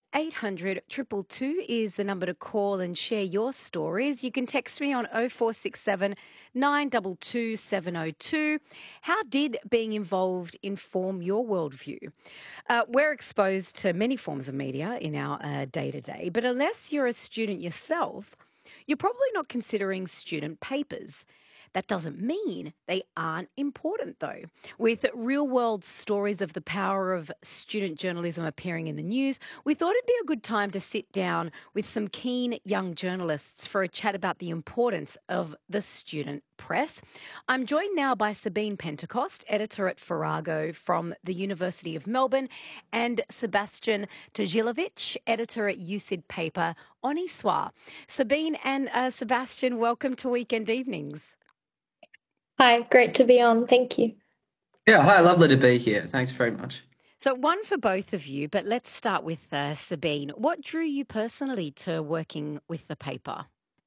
800 222 is the number to call and share your stories. You can text me on 0467 922 702. How did being involved inform your worldview? We're exposed to many forms of media in our day to day, but unless you're a student yourself, you're probably not considering student papers. That doesn't mean they aren't important, though. With real world stories of the power of student journalism appearing in the news, we thought it'd be a good time to sit down with some keen young journalists for a chat about the importance of the student press. I'm joined now by Sabine Pentecost, editor at Farrago from the University of Melbourne, and Sebastian Tajilovic, editor at USyd paper Oniswa. Sabine and Sebastian, welcome to Weekend Evenings. Hi, great to be on. Thank you. Yeah, hi, lovely to be here. Thanks very much. So one for both of you, but let's start with Sabine. What drew you personally to working with the paper?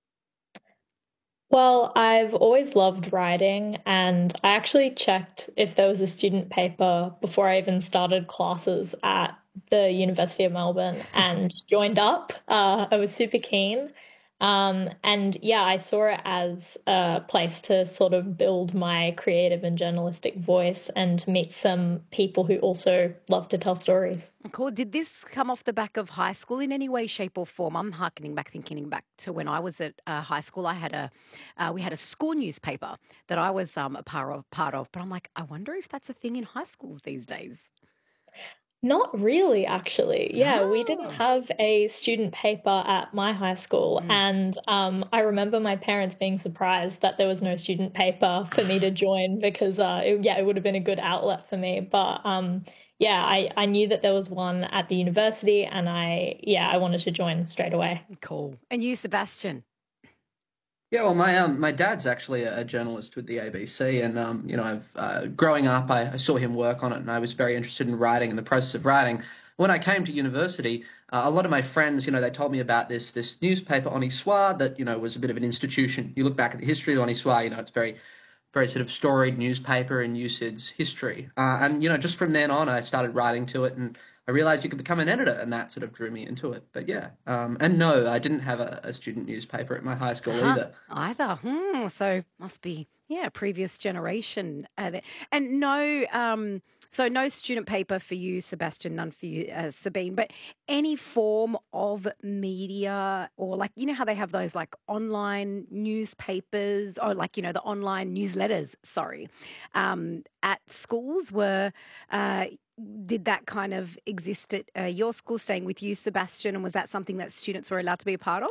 Well, I've always loved writing, and I actually checked if there was a student paper before I even started classes at the University of Melbourne and joined up. I was super keen. And yeah, I saw it as a place to sort of build my creative and journalistic voice and meet some people who also love to tell stories. Cool. Did this come off the back of high school in any way, shape, or form? I'm thinking back to when I was at high school. We had a school newspaper that I was a part of. But I'm like, I wonder if that's a thing in high schools these days. Not really, actually. Yeah, we didn't Ah. have a student paper at my high school. Mm. And I remember my parents being surprised that there was no student paper for me to join because, it would have been a good outlet for me. But yeah, I knew that there was one at the university and I wanted to join straight away. Cool. And you, Sebastian? Yeah, well, my dad's actually a journalist with the ABC, and I've growing up, I saw him work on it, and I was very interested in writing and the process of writing. When I came to university, a lot of my friends, they told me about this newspaper Oniswa that was a bit of an institution. You look back at the history of Oniswa, it's very very sort of storied newspaper in USyd's history. And just from then on, I started writing to it, and I realized you could become an editor, and that sort of drew me into it. But yeah, and no, I didn't have a student newspaper at my high school Huh, either. either. So must be, yeah, previous generation. And no, so no student paper for you, Sebastian, none for you, Sabine, but any form of media or like, how they have those like online newspapers or like, the online newsletters, sorry, at schools uh, did that kind of exist at your school, staying with you, Sebastian? And was that something that students were allowed to be a part of?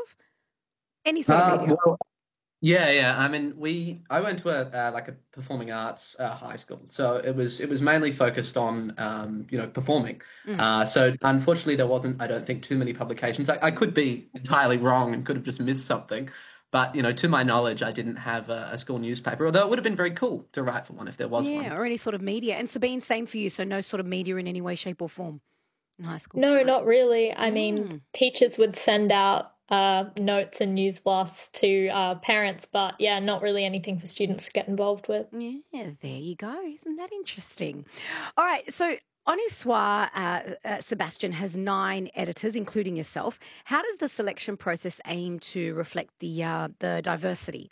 Any sort of media? Well, yeah. I mean, I went to a performing arts high school, so it was mainly focused on performing. Mm. So unfortunately, there wasn't, I don't think, too many publications. I could be entirely wrong and could have just missed something, but to my knowledge, I didn't have a school newspaper. Although it would have been very cool to write for one if there was one. Yeah, or any sort of media. And Sabine, same for you. So no sort of media in any way, shape, or form in high school. No, not really. I mean, Mm. teachers would send out notes and news blasts to parents, but yeah, not really anything for students to get involved with. Yeah, there you go. Isn't that interesting? All right. So Oniswa, Sebastian, has 9 editors, including yourself. How does the selection process aim to reflect the diversity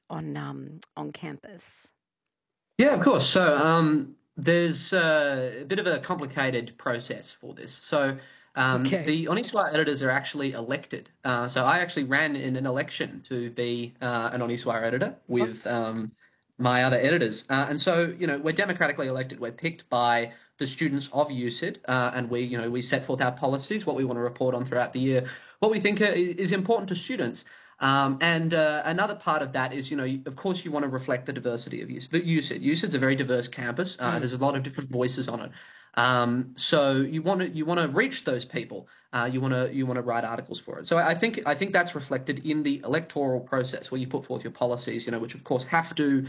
on campus? Yeah, of course. So there's a bit of a complicated process for this. So Okay. the Oniswa editors are actually elected. So I actually ran in an election to be an Oniswa editor Oh, with my other editors. And so, we're democratically elected. We're picked by the students of USyd, and we set forth our policies, what we want to report on throughout the year, what we think is important to students. And another part of that is, of course, you want to reflect the diversity of USyd. USyd's a very diverse campus. mm. There's a lot of different voices on it. So you want to reach those people. You want to write articles for it. So I think that's reflected in the electoral process where you put forth your policies. Which of course have to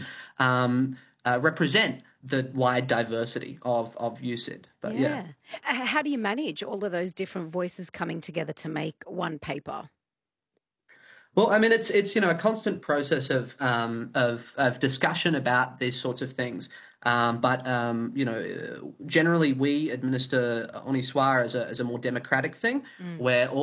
represent the wide diversity of USyd. But yeah. Yeah. How do you manage all of those different voices coming together to make one paper? Well, I mean, it's a constant process of discussion about these sorts of things. But generally we administer Oniswara as a more democratic thing, Mm. where all